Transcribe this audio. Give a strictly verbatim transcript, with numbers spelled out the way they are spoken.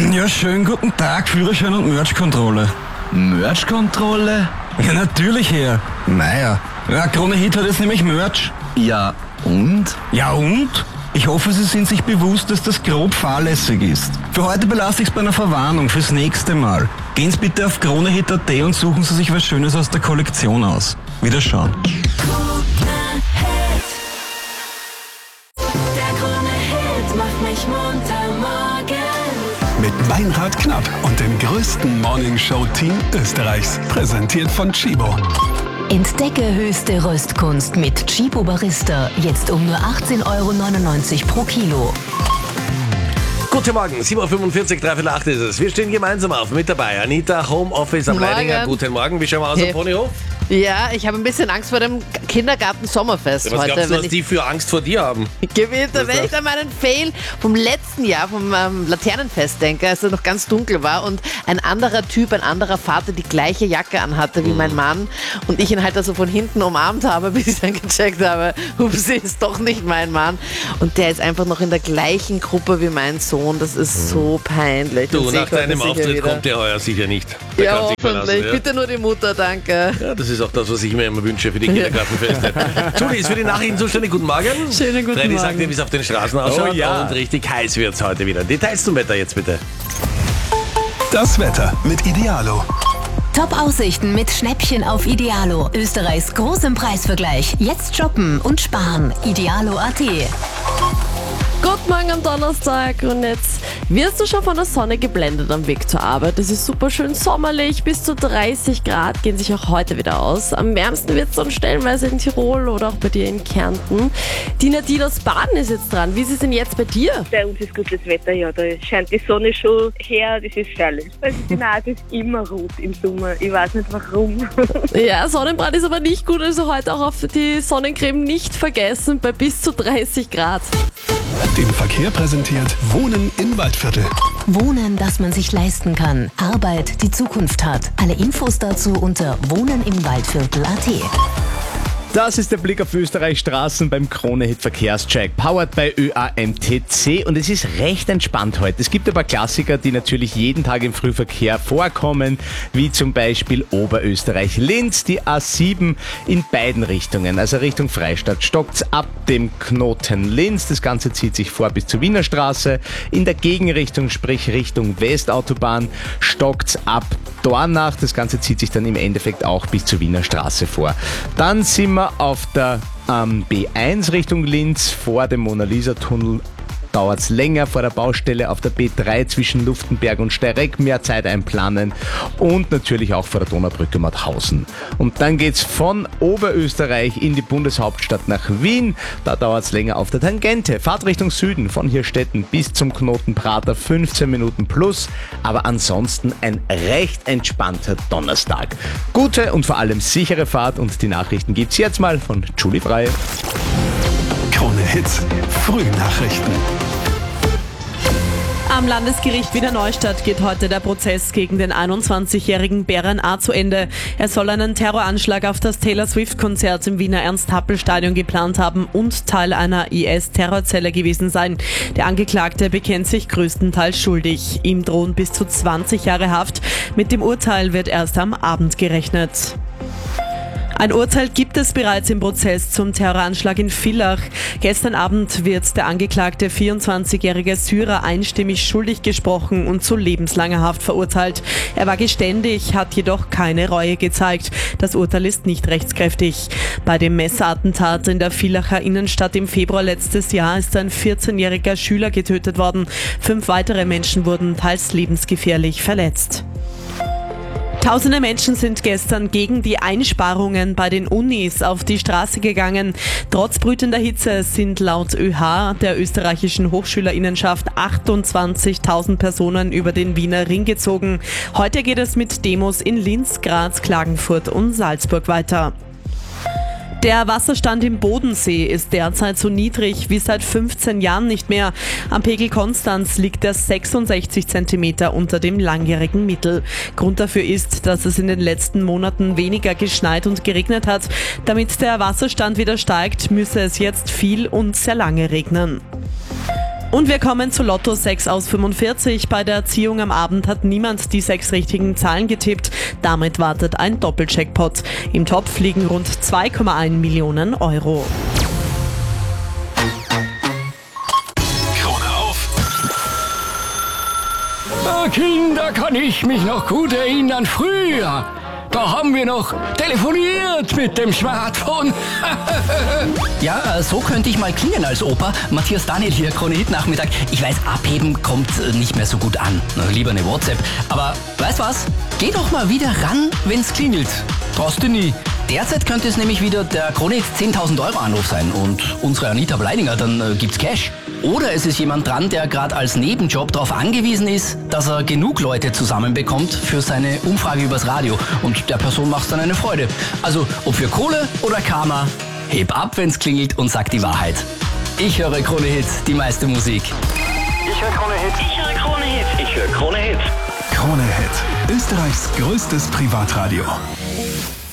Ja, schönen guten Tag, Führerschein und Merch-Kontrolle. Merch-Kontrolle? Ja, natürlich, Herr. Naja, ja, Krone Hit hat jetzt nämlich Merch. Ja, und? Ja, und? Ich hoffe, Sie sind sich bewusst, dass das grob fahrlässig ist. Für heute belasse ich es bei einer Verwarnung fürs nächste Mal. Gehen Sie bitte auf kronehit punkt at und suchen Sie sich was Schönes aus der Kollektion aus. Wiederschauen. Mit Meinrad Knapp und dem größten Morningshow-Team Österreichs. Präsentiert von Tchibo. Entdecke höchste Röstkunst mit Tchibo Barista. Jetzt um nur achtzehn Euro neunundneunzig pro Kilo. Guten Morgen, sieben Uhr fünfundvierzig, drei Viertel acht ist es. Wir stehen gemeinsam auf. Mit dabei Anita, Homeoffice am Leidinger. Guten Morgen, wie schauen wir aus Hey. am Ponyhof? Ja, ich habe ein bisschen Angst vor dem Kindergarten-Sommerfest Ja, was heute. glaubst du, wenn was ich die für Angst vor dir haben? gewinnt, Was wenn ich das? an meinen Fail vom letzten Jahr, vom ähm, Laternenfest denke, als es noch ganz dunkel war und ein anderer Typ, ein anderer Vater die gleiche Jacke anhatte wie mein Mann und ich ihn halt also von hinten umarmt habe, bis ich dann gecheckt habe, upsi, ist doch nicht mein Mann. Und der ist einfach noch in der gleichen Gruppe wie mein Sohn. Das ist so peinlich. Du, Den sehe nach ich heute deinem sicher Auftritt wieder. kommt der heuer sicher nicht. Der Ja, kann sich verlassen, hoffentlich. ja. Bitte nur die Mutter, danke. Ja, das ist auch das, was ich mir immer wünsche für die Kindergartenfeste. Julie ist für die Nachrichten zuständig. Guten Morgen. Schönen guten Freddy Morgen. sagt dir, wie es auf den Straßen ausschaut. Oh ja. Und richtig heiß wird es heute wieder. Details zum Wetter jetzt bitte. Das Wetter mit Idealo. Top-Aussichten mit Schnäppchen auf Idealo. Österreichs großem Preisvergleich. Jetzt shoppen und sparen. Idealo punkt at. Guten Morgen am Donnerstag und jetzt wirst du schon von der Sonne geblendet am Weg zur Arbeit. Es ist super schön sommerlich, bis zu dreißig Grad gehen sich auch heute wieder aus. Am wärmsten wird es dann stellenweise in Tirol oder auch bei dir in Kärnten. Die Nadine aus Baden ist jetzt dran. Wie ist es denn jetzt bei dir? Bei uns ist gutes Wetter, ja, da scheint die Sonne schon her, das ist herrlich. Also die Nase ist immer rot im Sommer, ich weiß nicht warum. Ja, Sonnenbrand ist aber nicht gut, also heute auch auf die Sonnencreme nicht vergessen, bei bis zu dreißig Grad. Den Verkehr präsentiert Wohnen im Waldviertel. Wohnen, das man sich leisten kann. Arbeit, die Zukunft hat. Alle Infos dazu unter wohnenimwaldviertel punkt at. Das ist der Blick auf Österreichs Straßen beim Krone-Hit Verkehrscheck, powered by Ö A M T C, und es ist recht entspannt heute. Es gibt aber Klassiker, die natürlich jeden Tag im Frühverkehr vorkommen, wie zum Beispiel Oberösterreich-Linz, die A sieben in beiden Richtungen, also Richtung Freistadt stockt's ab dem Knoten Linz, das Ganze zieht sich vor bis zur Wiener Straße, in der Gegenrichtung, sprich Richtung Westautobahn, stockt's ab Dornach, das Ganze zieht sich dann im Endeffekt auch bis zur Wiener Straße vor. Dann sind wir auf der ähm, B eins Richtung Linz, vor dem Mona-Lisa-Tunnel dauert es länger, vor der Baustelle auf der B drei zwischen Luftenberg und Steyregg mehr Zeit einplanen und natürlich auch vor der Donaubrücke Mauthausen. Und dann geht's von Oberösterreich in die Bundeshauptstadt nach Wien, da dauert es länger auf der Tangente. Fahrt Richtung Süden von Hirstetten bis zum Knoten Prater, fünfzehn Minuten plus, aber ansonsten ein recht entspannter Donnerstag. Gute und vor allem sichere Fahrt, und die Nachrichten gibt's jetzt mal von Julie Frey. Krone Hits, Frühnachrichten. Am Landesgericht Wiener Neustadt geht heute der Prozess gegen den einundzwanzigjährigen Beren A. zu Ende. Er soll einen Terroranschlag auf das Taylor Swift-Konzert im Wiener Ernst-Happel-Stadion geplant haben und Teil einer I S-Terrorzelle gewesen sein. Der Angeklagte bekennt sich größtenteils schuldig. Ihm drohen bis zu zwanzig Jahre Haft. Mit dem Urteil wird erst am Abend gerechnet. Ein Urteil gibt es bereits im Prozess zum Terroranschlag in Villach. Gestern Abend wird der angeklagte vierundzwanzigjährige Syrer einstimmig schuldig gesprochen und zu lebenslanger Haft verurteilt. Er war geständig, hat jedoch keine Reue gezeigt. Das Urteil ist nicht rechtskräftig. Bei dem Messerattentat in der Villacher Innenstadt im Februar letztes Jahr ist ein vierzehnjähriger Schüler getötet worden. Fünf weitere Menschen wurden teils lebensgefährlich verletzt. Tausende Menschen sind gestern gegen die Einsparungen bei den Unis auf die Straße gegangen. Trotz brütender Hitze sind laut Ö H, der österreichischen Hochschülerinnenschaft, achtundzwanzigtausend Personen über den Wiener Ring gezogen. Heute geht es mit Demos in Linz, Graz, Klagenfurt und Salzburg weiter. Der Wasserstand im Bodensee ist derzeit so niedrig wie seit fünfzehn Jahren nicht mehr. Am Pegel Konstanz liegt er sechsundsechzig Zentimeter unter dem langjährigen Mittel. Grund dafür ist, dass es in den letzten Monaten weniger geschneit und geregnet hat. Damit der Wasserstand wieder steigt, müsse es jetzt viel und sehr lange regnen. Und wir kommen zu Lotto sechs aus fünfundvierzig. Bei der Ziehung am Abend hat niemand die sechs richtigen Zahlen getippt. Damit wartet ein Doppeljackpot. Im Topf liegen rund zwei Komma eins Millionen Euro. Krone auf. Ah, Kinder, kann ich mich noch gut erinnern, früher. Da haben wir noch telefoniert mit dem Smartphone. Ja, äh, so könnte ich mal klingen als Opa. Matthias Daniel hier, Krone Hit Nachmittag. Ich weiß, abheben kommt äh, nicht mehr so gut an. Na, lieber eine WhatsApp. Aber weißt was? Geh doch mal wieder ran, wenn's klingelt. Traust du nie. Derzeit könnte es nämlich wieder der Krone Hit zehntausend Euro Anruf sein und unsere Anita Bleidinger, dann äh, gibt's Cash. Oder es ist jemand dran, der gerade als Nebenjob darauf angewiesen ist, dass er genug Leute zusammenbekommt für seine Umfrage übers Radio. Und der Person macht's dann eine Freude. Also ob für Kohle oder Karma, heb ab, wenn's klingelt und sag die Wahrheit. Ich höre Krone Hit, die meiste Musik. Ich höre Krone Hit. Ich höre Krone Hit. Ich höre Krone Hit. Krone Hit, Österreichs größtes Privatradio.